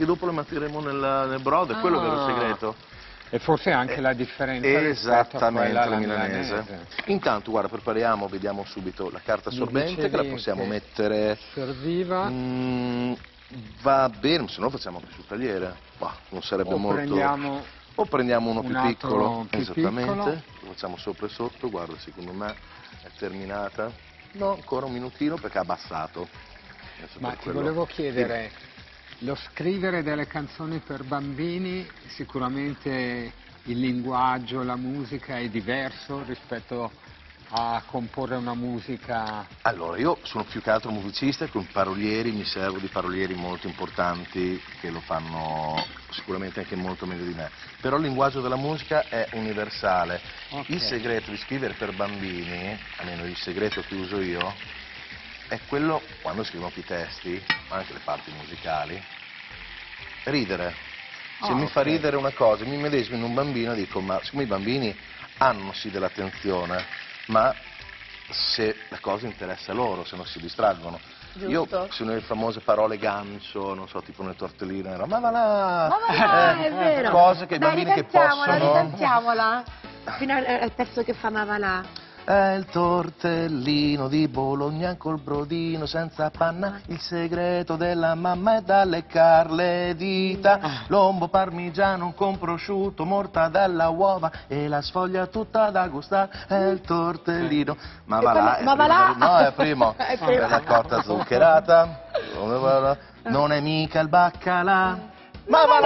perché dopo le metteremo nel brodo, è quello il vero segreto. E forse anche la differenza Esattamente, alla milanese. Intanto, guarda, prepariamo, vediamo subito la carta assorbente, che la possiamo mettere... Serviva. Va bene, se no facciamo anche sul tagliere. Bah, non sarebbe molto... O prendiamo uno più piccolo, esattamente, lo facciamo sopra e sotto, guarda, secondo me è terminata. No, ancora un minutino perché ha abbassato. Ma ti volevo chiedere, lo scrivere delle canzoni per bambini, sicuramente il linguaggio, la musica è diverso rispetto a comporre una musica? Allora, io sono più che altro musicista, con parolieri, mi servo di parolieri molto importanti che lo fanno sicuramente anche molto meglio di me. Però il linguaggio della musica è universale. Okay. Il segreto di scrivere per bambini, almeno il segreto che uso io, è quello, quando scrivo i testi, ma anche le parti musicali, ridere. Se mi fa ridere una cosa, mi medesimo in un bambino e dico, ma siccome i bambini hanno sì dell'attenzione, ma se la cosa interessa loro, se non si distraggono. Giusto. Io sono le famose parole gancio, non so, tipo nel tortellino, ma va là, è vero. Cose che i bambini che possono... Ricantiamola, fino al pezzo che fa ma va là. È il tortellino di Bologna col brodino senza panna, il segreto della mamma è da leccar le dita, lombo parmigiano con prosciutto, mortadella, uova e la sfoglia tutta da gustare, è il tortellino. Ma va là, no, è primo, per la cotta zuccherata, non è mica il baccalà. Ma va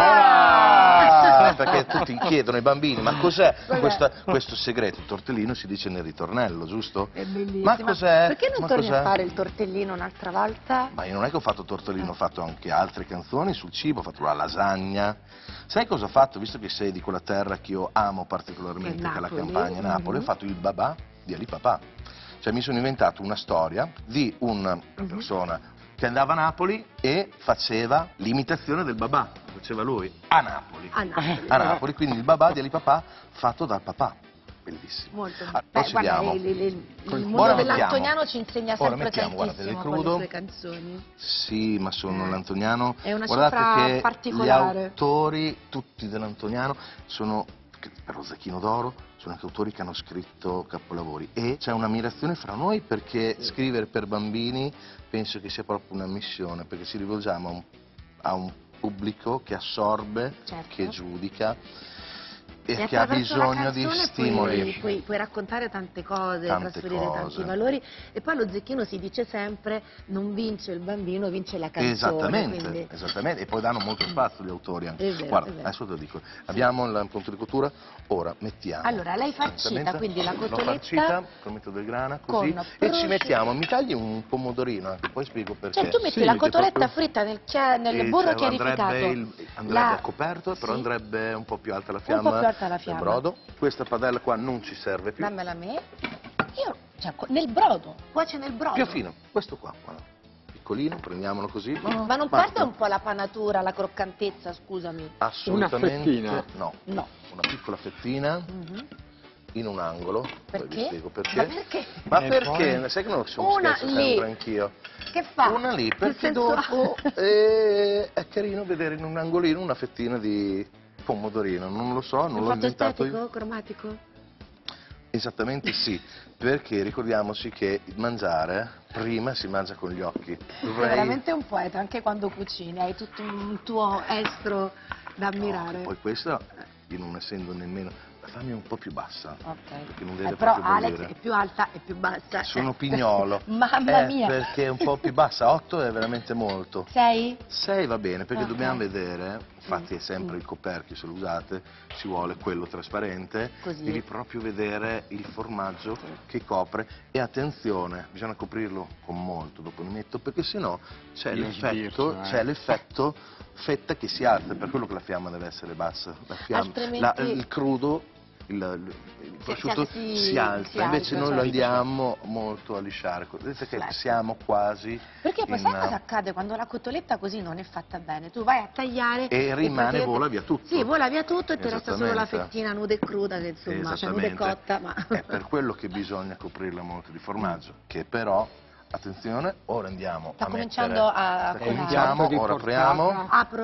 là! Perché tutti chiedono ai bambini, ma cos'è questo segreto? Il tortellino si dice nel ritornello, giusto? È bellissimo. Ma cos'è? Perché non torni a fare il tortellino un'altra volta? Ma io non è che ho fatto tortellino, ho fatto anche altre canzoni sul cibo, ho fatto la lasagna. Sai cosa ho fatto? Visto che sei di quella terra che io amo particolarmente, che è la Campania, Napoli, ho fatto il babà di Ali Papà. Cioè mi sono inventato una storia di una persona che andava a Napoli e faceva l'imitazione del babà, lo faceva lui, a Napoli. A Napoli, quindi il babà di Ali Papà fatto dal papà. Bellissimo. Molto bello. Il mondo dell'antoniano ci insegna sempre tantissimo con le sue canzoni. Sì, ma sono l'antoniano. È una cifra particolare. Gli autori, tutti dell'antoniano, sono, per lo Zecchino d'Oro, sono anche autori che hanno scritto capolavori. E c'è un'ammirazione fra noi perché scrivere per bambini penso che sia proprio una missione, perché ci rivolgiamo a un pubblico che assorbe, che giudica e che ha bisogno di stimoli. Puoi raccontare tante cose, trasferire tanti valori, e poi lo Zecchino si dice sempre non vince il bambino, vince la canzone. Esattamente, e poi danno molto spazio gli autori anche. Guarda, adesso te lo dico, abbiamo la punto di cottura, ora mettiamo... Allora, lei farcita, quindi la cotoletta... L'ho farcita con il metodo del grana, così, e ci mettiamo, mi tagli un pomodorino anche, poi spiego perché. Cioè tu metti la cotoletta fritta nel burro chiarificato. Andrebbe coperto, però andrebbe un po' più alta la fiamma. Nel brodo. Questa padella qua non ci serve più. Dammela a me. Io, cioè, nel brodo, cuoce nel brodo. Più fino, questo qua, guarda. Piccolino, prendiamolo così. Ma non perde un po' la panatura, la croccantezza, scusami? Assolutamente. Una fettina? No. Una piccola fettina. In un angolo. Perché? Poi vi spiego perché. Ma perché? Ma perché? Poi... Sai che non sono scherzo sempre anch'io. Che fa? Una lì, perché dopo è carino vedere in un angolino una fettina di pomodorino, non lo so, non l'ho inventato io. Cromatico? Esattamente sì, perché ricordiamoci che mangiare prima si mangia con gli occhi. Sei veramente un poeta, anche quando cucini, hai tutto un tuo estro da ammirare. Poi questo, io non essendo nemmeno... Fammi un po' più bassa, perché non deve però proprio Alex bollire. È più alta e più bassa. Sono pignolo. Mamma mia! Perché è un po' più bassa, 8 è veramente molto. 6? 6 va bene, perché dobbiamo vedere, infatti è sempre il coperchio, se lo usate, ci vuole quello trasparente, devi proprio vedere il formaggio che copre, e attenzione, bisogna coprirlo con molto, dopo ne metto, perché sennò c'è l'effetto fetta che si alza, per quello che la fiamma deve essere bassa, il crudo, il prosciutto si alza, invece noi lo andiamo molto a lisciare, vedete che siamo quasi... Perché poi sai cosa accade quando la cotoletta così non è fatta bene? Tu vai a tagliare e rimane, vola via tutto. Sì, vola via tutto e ti resta solo la fettina nuda e cruda, che insomma, cioè nuda e cotta, ma... È per quello che bisogna coprirla molto di formaggio, che però... Attenzione, ora andiamo a mettere... Sta cominciando a... Ora apriamo.